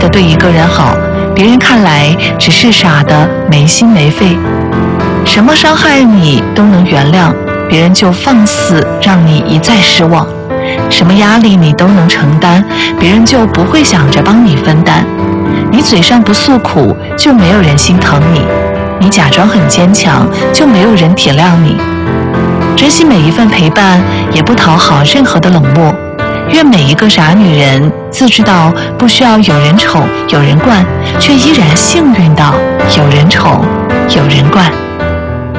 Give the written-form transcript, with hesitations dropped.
地对一个人好，别人看来只是傻的没心没肺。什么伤害你都能原谅，别人就放肆让你一再失望。什么压力你都能承担，别人就不会想着帮你分担。你嘴上不诉苦，就没有人心疼你；你假装很坚强，就没有人体谅你。珍惜每一份陪伴，也不讨好任何的冷漠。愿每一个傻女人自知道不需要有人宠有人惯，却依然幸运到有人宠有人惯。